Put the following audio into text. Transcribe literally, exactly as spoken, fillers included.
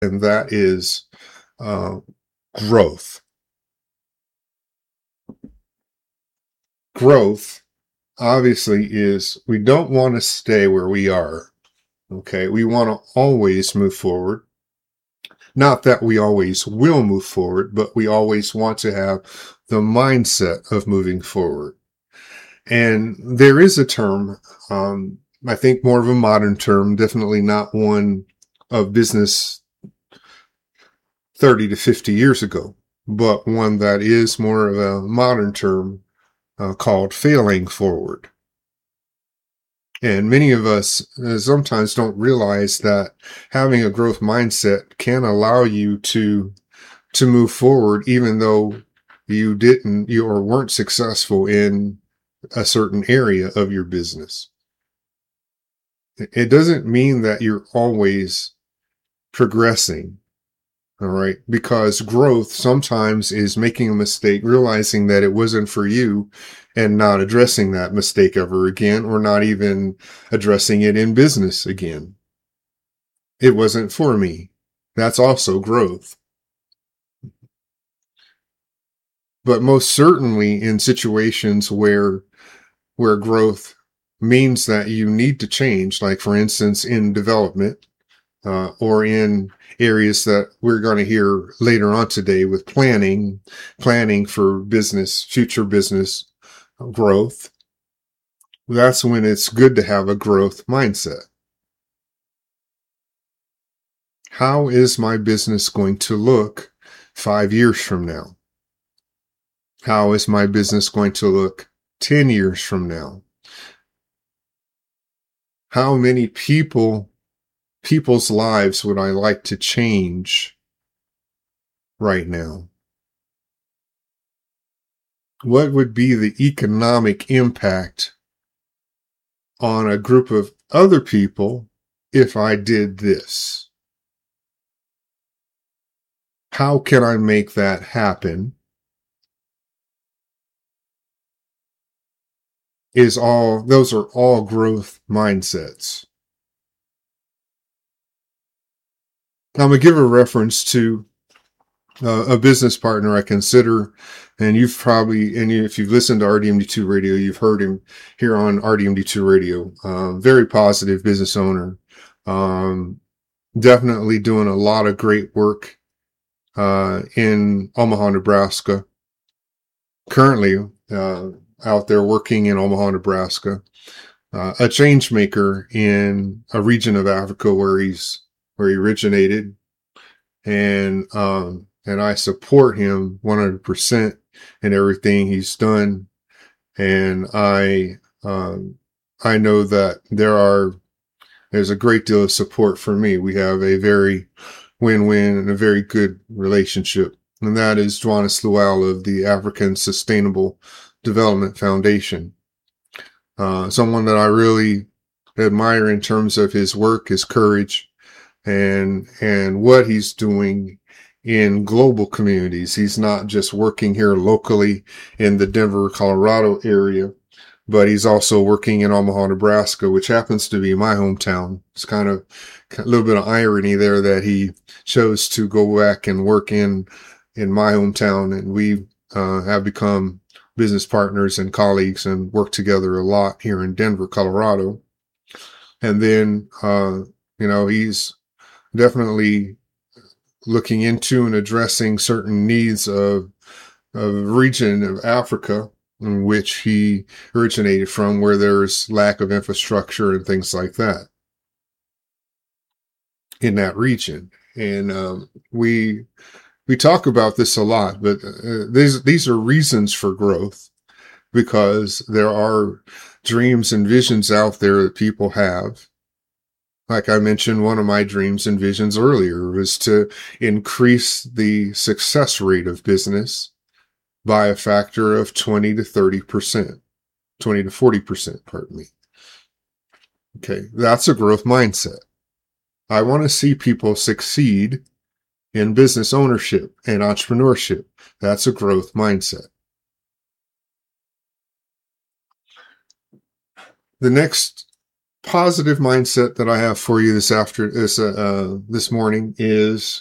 and that is uh, growth. Growth, obviously, is we don't want to stay where we are. Okay, we want to always move forward. Not that we always will move forward, but we always want to have the mindset of moving forward. And there is a term, um, I think more of a modern term, definitely not one of business thirty to fifty years ago, but one that is more of a modern term uh, called failing forward. And many of us uh, sometimes don't realize that having a growth mindset can allow you to to move forward, even though you didn't, you or weren't successful in a certain area of your business. It doesn't mean that you're always progressing. All right. Because growth sometimes is making a mistake, realizing that it wasn't for you and not addressing that mistake ever again, or not even addressing it in business again. It wasn't for me. That's also growth. But most certainly in situations where, where growth means that you need to change, like for instance, in development, uh, or in areas that we're going to hear later on today with planning, planning for business, future business growth. That's when it's good to have a growth mindset. How is my business going to look five years from now? How is my business going to look ten years from now? How many people, people's lives would I like to change right now? What would be the economic impact on a group of other people if I did this? How can I make that happen? Is all, those are all growth mindsets. I'm going to give a reference to uh, a business partner I consider, and you've probably, and if you've listened to R D M D two Radio, you've heard him here on R D M D two Radio. Uh, very positive business owner. Um, definitely doing a lot of great work uh, in Omaha, Nebraska. Currently uh, out there working in Omaha, Nebraska. Uh, a change maker in a region of Africa where he's where he originated, and um, and I support him one hundred percent in everything he's done. And I um, I know that there are there's a great deal of support for me. We have a very win-win and a very good relationship. And that is Dwannis Lual of the African Sustainable Development Foundation. Uh, someone that I really admire in terms of his work, his courage, and, and what he's doing in global communities. He's not just working here locally in the Denver, Colorado area, but he's also working in Omaha, Nebraska, which happens to be my hometown. It's kind of a little bit of irony there that he chose to go back and work in, in my hometown. And we, uh, have become business partners and colleagues and work together a lot here in Denver, Colorado. And then, uh, you know, he's definitely looking into and addressing certain needs of, of a region of Africa in which he originated from, where there's lack of infrastructure and things like that in that region. And um, we we talk about this a lot, but uh, these these are reasons for growth, because there are dreams and visions out there that people have. Like I mentioned, one of my dreams and visions earlier was to increase the success rate of business by a factor of twenty to thirty percent, twenty to forty percent, pardon me. Okay, that's a growth mindset. I want to see people succeed in business ownership and entrepreneurship. That's a growth mindset. The next positive mindset that I have for you this after this, uh, uh this morning is